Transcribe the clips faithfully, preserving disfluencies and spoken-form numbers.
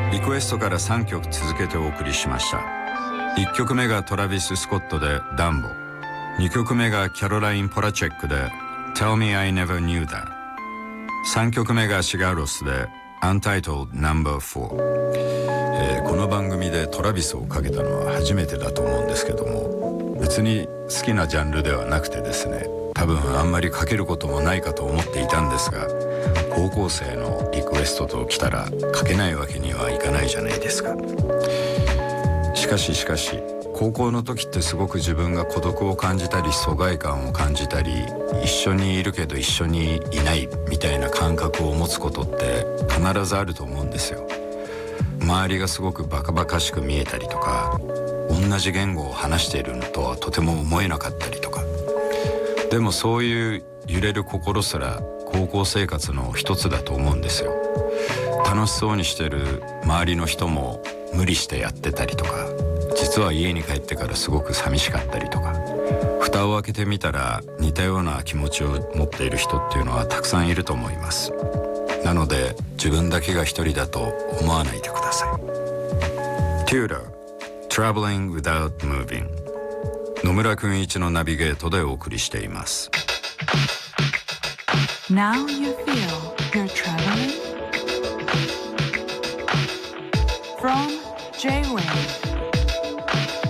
リクエストからさんきょく続けてお送りしました。いっきょくめがトラビス・スコットでダンボ、にきょくめがキャロライン・ポラチェックで Tell Me I Never Knew That、 さんきょくめがシガロスで Untitled ナンバーフォー、えー、この番組でトラビスをかけたのは初めてだと思うんですけども、別に好きなジャンルではなくてですね、多分あんまりかけることもないかと思っていたんですが、高校生のリクエストと来たらかけないわけにはいかないじゃないですか。しかししかし高校の時ってすごく自分が孤独を感じたり疎外感を感じたり、一緒にいるけど一緒にいないみたいな感覚を持つことって必ずあると思うんですよ。周りがすごくバカバカしく見えたりとか、同じ言語を話しているのとはとても思えなかったりとか、でもそういう揺れる心すら高校生活の一つだと思うんですよ。楽しそうにしてる周りの人も無理してやってたりとか、実は家に帰ってからすごく寂しかったりとか、蓋を開けてみたら似たような気持ちを持っている人っていうのはたくさんいると思います。なので自分だけが一人だと思わないでください。 Tudor Traveling Without Moving、 野村くんいちのナビゲートでお送りしています。 Now you feel you're traveling from J-Wave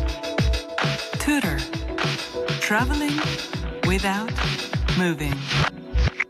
Tudor Traveling Without Moving